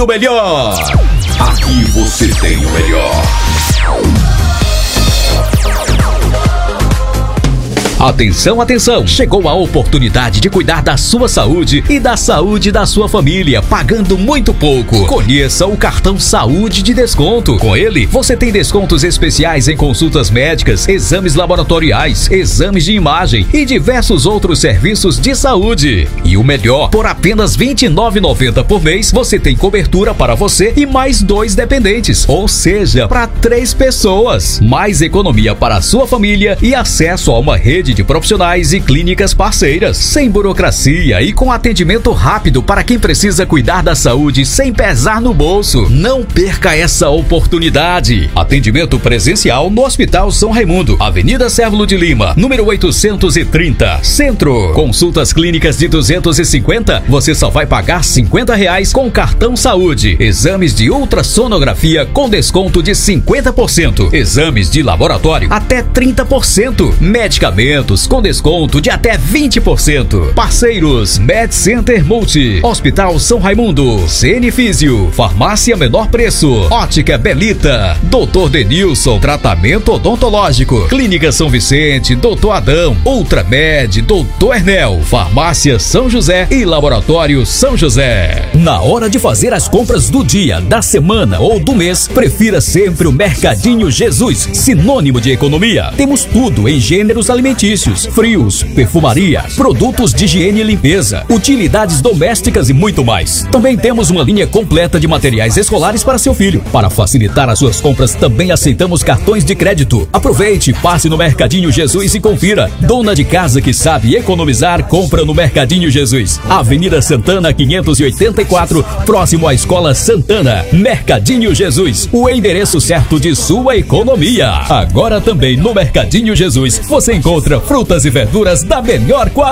o melhor. Aqui você tem o melhor. Atenção, atenção! Chegou a oportunidade de cuidar da sua saúde e da saúde da sua família, pagando muito pouco. Conheça o cartão Saúde de Desconto. Com ele, você tem descontos especiais em consultas médicas, exames laboratoriais, exames de imagem e diversos outros serviços de saúde. E o melhor, por apenas R$ 29,90 por mês, você tem cobertura para você e mais 2 dependentes, ou seja, para 3 pessoas. Mais economia para a sua família e acesso a uma rede de profissionais e clínicas parceiras, sem burocracia e com atendimento rápido para quem precisa cuidar da saúde sem pesar no bolso. Não perca essa oportunidade. Atendimento presencial no Hospital São Raimundo, Avenida Cérvulo de Lima, número 830, Centro. Consultas clínicas de 250, você só vai pagar R$ 50 com cartão Saúde. Exames de ultrassonografia com desconto de 50%. Exames de laboratório até 30%. Medicamentos com desconto de até 20%. Parceiros: Med Center Multi, Hospital São Raimundo, CN Físio, Farmácia Menor Preço, Ótica Belita, Dr. Denilson, Tratamento Odontológico, Clínica São Vicente, Dr. Adão, Ultramed, Dr. Ernel, Farmácia São José e Laboratório São José. Na hora de fazer as compras do dia, da semana ou do mês, prefira sempre o Mercadinho Jesus, sinônimo de economia. Temos tudo em gêneros alimentícios, frios, perfumaria, produtos de higiene e limpeza, utilidades domésticas e muito mais. Também temos uma linha completa de materiais escolares para seu filho. Para facilitar as suas compras, também aceitamos cartões de crédito. Aproveite, passe no Mercadinho Jesus e confira. Dona de casa que sabe economizar, compra no Mercadinho Jesus. Avenida Santana 584, próximo à Escola Santana. Mercadinho Jesus, o endereço certo de sua economia. Agora também no Mercadinho Jesus você encontra frutas e verduras da melhor qualidade.